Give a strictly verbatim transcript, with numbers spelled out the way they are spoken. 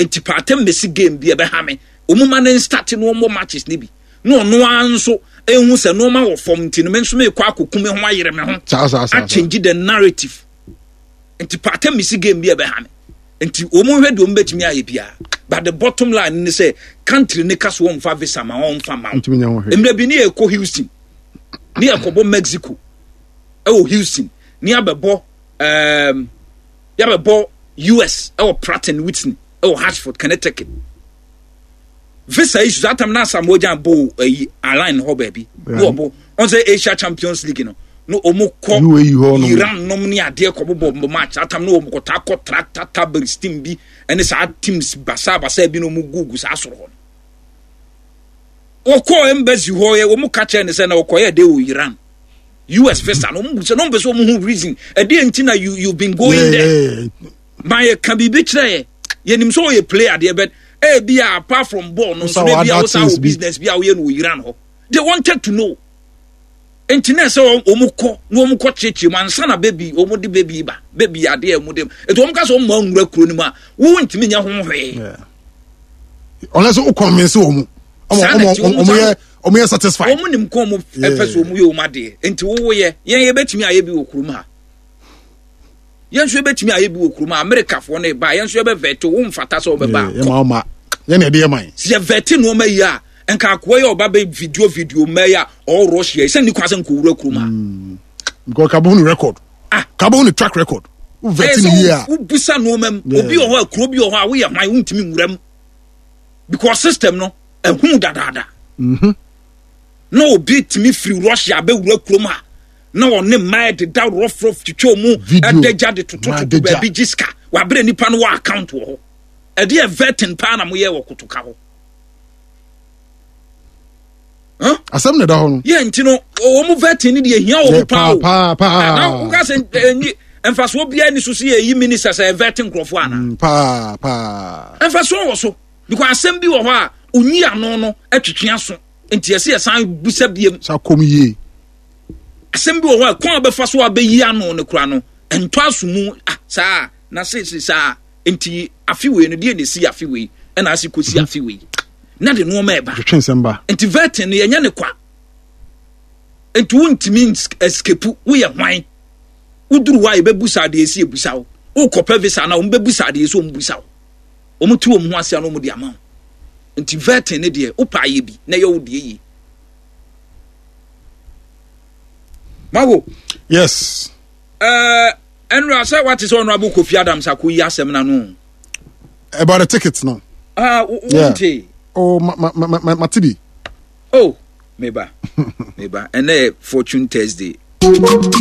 enti patem Messi game bi e be ha me omuma na start no mo matches ni bi no no anso ehu se no ma wo form enti no me nso me kwa akokume ho ayere me ho a change the narrative enti patem Messi game bi e be ha me enti omu hwe de ombetimi aye bia but the bottom line is say country ne kaso won fa visa ma won fa ma emre bi ni e ko Houston ni e ko bo Mexico e o Houston ni abebo um yabebo U S e o Pratt and Whitney e o Hartford Connecticut visa issues atam na Samoa bo e align ho baby no bo on say Asia Champions League no no omukọ Iran nom ni ade ko bo match atam no omukọ ta ko tractor tabel steam bi ene sa teams basa basa bi no mu gugu sa soro ho okọ embassy ho ye omuka che ne se na okọ ye de o Iran U S visa no mu se no be so mu reason e de ntina you you been going yeah, there my can be be kire ye nim so ye player de bet e bia apart from ball no so maybe our business bia we no Iran ho they wanted to know entina se omukọ no omukọ cheche mansa na baby omudi baby ba baby ade emudem eto omka so omma nwura kuro ni ma wo ntimi nya ho hwe unless o convince omu omu omu ye omu ye satisfied omu nim ko omu efeso omu ye omade enti wo ye yen ye betimi aye bi okuru ma yen so betimi aye bi okuru ma America fo na ba yen so be veto wo mfata so be ba ye ma ma ye na de ye man se veti no ma yi a enka akoa ye oba be video video meya or Russia say ni kwase nko wura kuruma because Kabonu record ah Kabonu track record u veti ni here u busa no mem obi o ho akuro bi o ho a we ye hwan untimi nwuram because system no ehun dadada mhm no obi timi free Russia be wura kuruma na wonne mad da rough rough twitwo mu edeja de tototo ba bi giska wa bre nipa no wa account wo ho e de vetin pa na mo ye wo kutuka ho huh asem ne da ho no ye ntino o mu vetin ni de hia o pa pa pa na u ka se ni emfaso bia ni so se yi minister say vetin krofo ana pa pa emfaso wo so because asem bi wo ho a onyi ano no atwetwe aso enti ese san busa biem sa komiye asem bi wo ho a kon abefa so abeyi ano ne kura no ento asomu ah saa na se se saa enti afiwe no de ne si afiwe na asikosi afiwe na de no ma eba twensem enti vetin no yenya ne kwa enti wontimi escape wo ye hwan uduru wa ye bebusa de esi ebusa wo wo kopa visa na wo bebusa de esi wo mbusa wo wo mutu wo mu ase na wo de ama enti vetin ne de wo pa ye bi na ye wo de yi mago yes uh Enra say what is honorable Kofi Adams akoyi asem na no about the tickets no ah wonte oh ma ma ma matibi oh meba meba and Fortune Thursday